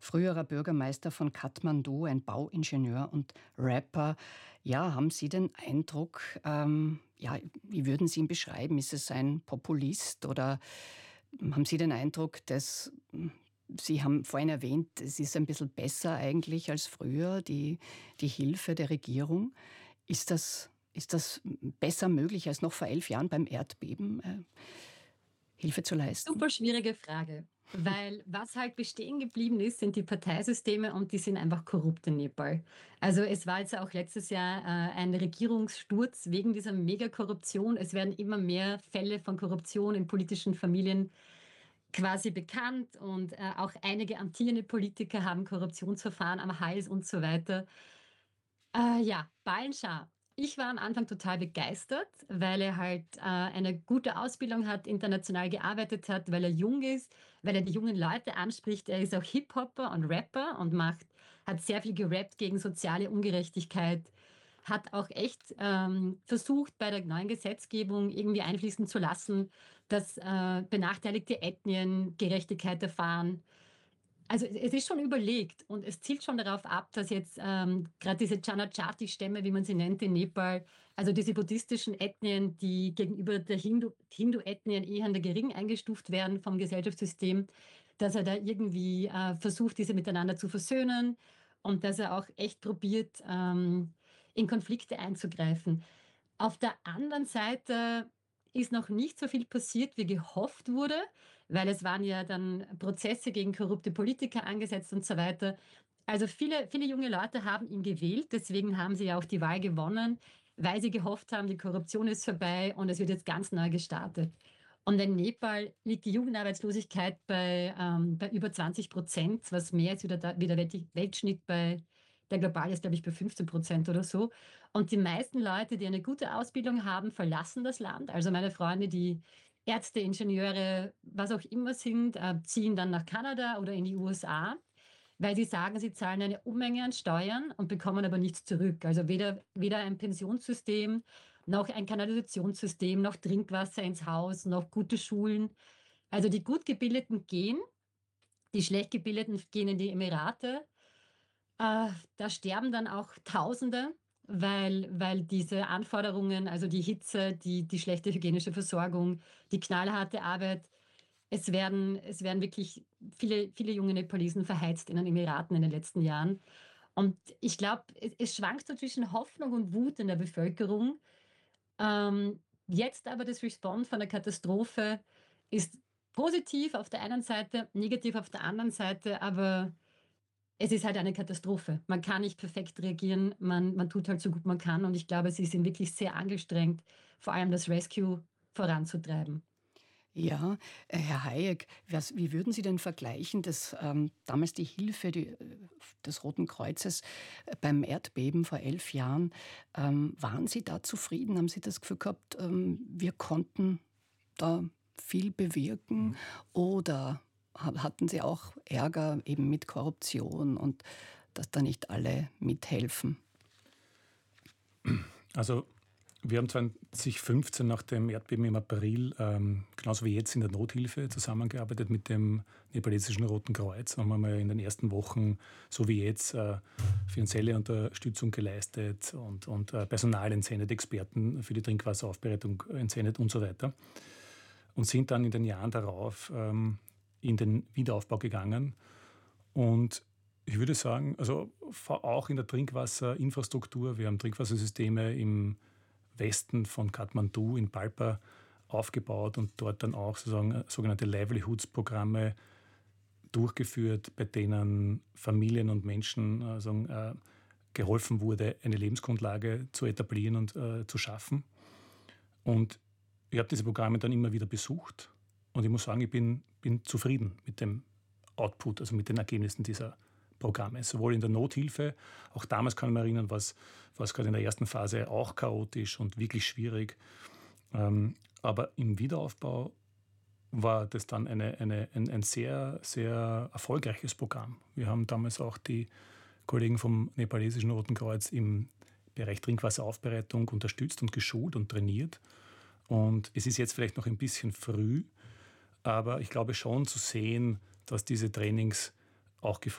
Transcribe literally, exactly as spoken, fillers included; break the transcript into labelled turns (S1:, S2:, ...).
S1: früherer Bürgermeister von Kathmandu, ein Bauingenieur und Rapper. Ja, haben Sie den Eindruck, ähm, ja, wie würden Sie ihn beschreiben? Ist es ein Populist oder haben Sie den Eindruck, dass Sie haben vorhin erwähnt, es ist ein bisschen besser eigentlich als früher, die, die Hilfe der Regierung. Ist das, ist das besser möglich als noch vor elf Jahren beim Erdbeben, äh, Hilfe zu leisten?
S2: Super schwierige Frage. Weil was halt bestehen geblieben ist, sind die Parteisysteme und die sind einfach korrupt in Nepal. Also es war jetzt auch letztes Jahr äh, ein Regierungssturz wegen dieser Megakorruption. Es werden immer mehr Fälle von Korruption in politischen Familien quasi bekannt und äh, auch einige amtierende Politiker haben Korruptionsverfahren am Hals und so weiter. Äh, ja, Balenschar. Ich war am Anfang total begeistert, weil er halt äh, eine gute Ausbildung hat, international gearbeitet hat, weil er jung ist, weil er die jungen Leute anspricht. Er ist auch Hip-Hopper und Rapper und macht, hat sehr viel gerappt gegen soziale Ungerechtigkeit, hat auch echt ähm, versucht, bei der neuen Gesetzgebung irgendwie einfließen zu lassen, dass äh, benachteiligte Ethnien Gerechtigkeit erfahren. Also es ist schon überlegt und es zielt schon darauf ab, dass jetzt ähm, gerade diese Janachati-Stämme, wie man sie nennt in Nepal, also diese buddhistischen Ethnien, die gegenüber der Hindu, Hindu-Ethnien eher gering eingestuft werden vom Gesellschaftssystem, dass er da irgendwie äh, versucht, diese miteinander zu versöhnen und dass er auch echt probiert, ähm, in Konflikte einzugreifen. Auf der anderen Seite ist noch nicht so viel passiert, wie gehofft wurde, weil es waren ja dann Prozesse gegen korrupte Politiker angesetzt und so weiter. Also viele, viele junge Leute haben ihn gewählt, deswegen haben sie ja auch die Wahl gewonnen, weil sie gehofft haben, die Korruption ist vorbei und es wird jetzt ganz neu gestartet. Und in Nepal liegt die Jugendarbeitslosigkeit bei, ähm, bei über zwanzig Prozent, was mehr ist wie der, wie der Welt- Weltschnitt bei, der global ist, glaube ich, bei fünfzehn Prozent oder so. Und die meisten Leute, die eine gute Ausbildung haben, verlassen das Land. Also meine Freunde, die Ärzte, Ingenieure, was auch immer sind, äh, ziehen dann nach Kanada oder in die U S A, weil sie sagen, sie zahlen eine Unmenge an Steuern und bekommen aber nichts zurück. Also weder, weder ein Pensionssystem, noch ein Kanalisationssystem, noch Trinkwasser ins Haus, noch gute Schulen. Also die gut gebildeten gehen, die schlecht gebildeten gehen in die Emirate. Äh, da sterben dann auch Tausende, weil, weil diese Anforderungen, also die Hitze, die, die schlechte hygienische Versorgung, die knallharte Arbeit, es werden, es werden wirklich viele, viele junge Nepalesen verheizt in den Emiraten in den letzten Jahren. Und ich glaube, es, es schwankt so zwischen Hoffnung und Wut in der Bevölkerung. Ähm, jetzt aber das Response von der Katastrophe ist positiv auf der einen Seite, negativ auf der anderen Seite, aber es ist halt eine Katastrophe. Man kann nicht perfekt reagieren, man, man tut halt so gut man kann und ich glaube, sie sind wirklich sehr angestrengt, vor allem das Rescue voranzutreiben.
S1: Ja, äh, Herr Hayek, was, wie würden Sie denn vergleichen, dass ähm, damals die Hilfe die, äh, des Roten Kreuzes äh, beim Erdbeben vor elf Jahren, ähm, waren Sie da zufrieden? Haben Sie das Gefühl gehabt, ähm, wir konnten da viel bewirken? Oder ha- hatten Sie auch Ärger eben mit Korruption und dass da nicht alle mithelfen?
S3: Also wir haben zwanzig fünfzehn nach dem Erdbeben im April, ähm, genauso wie jetzt in der Nothilfe, zusammengearbeitet mit dem nepalesischen Roten Kreuz. Haben wir mal in den ersten Wochen, so wie jetzt, äh, finanzielle Unterstützung geleistet und, und äh, Personal entsendet, Experten für die Trinkwasseraufbereitung entsendet und so weiter. Und sind dann in den Jahren darauf ähm, in den Wiederaufbau gegangen. Und ich würde sagen, also auch in der Trinkwasserinfrastruktur, wir haben Trinkwassersysteme im Westen von Kathmandu in Palpa aufgebaut und dort dann auch sozusagen sogenannte Livelihoods-Programme durchgeführt, bei denen Familien und Menschen also, äh, geholfen wurde, eine Lebensgrundlage zu etablieren und äh, zu schaffen. Und ich habe diese Programme dann immer wieder besucht und ich muss sagen, ich bin, bin zufrieden mit dem Output, also mit den Ergebnissen dieser Programme, sowohl in der Nothilfe, auch damals kann ich mich erinnern, war es gerade in der ersten Phase auch chaotisch und wirklich schwierig. Ähm, aber im Wiederaufbau war das dann eine, eine, ein, ein sehr, sehr erfolgreiches Programm. Wir haben damals auch die Kollegen vom nepalesischen Roten Kreuz im Bereich Trinkwasseraufbereitung unterstützt und geschult und trainiert. Und es ist jetzt vielleicht noch ein bisschen früh, aber ich glaube schon zu sehen, dass diese Trainings auch